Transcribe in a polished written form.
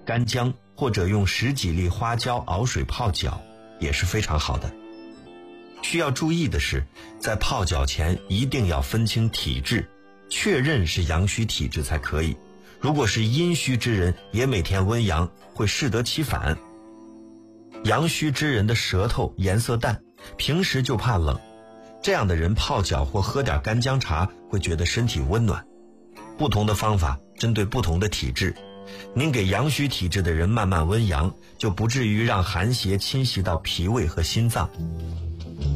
干姜或者用10几粒花椒熬水泡脚也是非常好的。需要注意的是，在泡脚前一定要分清体质，确认是阳虚体质才可以。如果是阴虚之人，也每天温阳，会适得其反。阳虚之人的舌头颜色淡，平时就怕冷，这样的人泡脚或喝点干姜茶会觉得身体温暖。不同的方法针对不同的体质，您给阳虚体质的人慢慢温阳，就不至于让寒邪侵袭到脾胃和心脏。